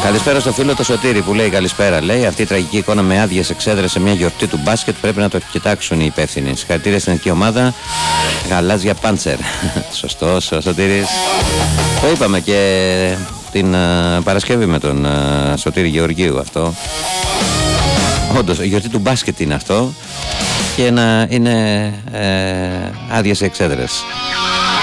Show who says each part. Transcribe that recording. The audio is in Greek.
Speaker 1: Καλησπέρα στο φίλο το Σωτήρη που λέει καλησπέρα. Λέει αυτή η τραγική εικόνα με άδειες εξέδρες σε μια γιορτή του μπάσκετ πρέπει να το κοιτάξουν οι υπεύθυνοι. Συγχαρητήρια στην εθνική ομάδα. Γαλάζια Πάντσερ. Σωστός ο Σωτήρης. Το είπαμε και την Παρασκευή με τον Σωτήρη Γεωργίου αυτό. Όντως, η γιορτή του μπάσκετ είναι αυτό και να είναι άδειες εξέδρες.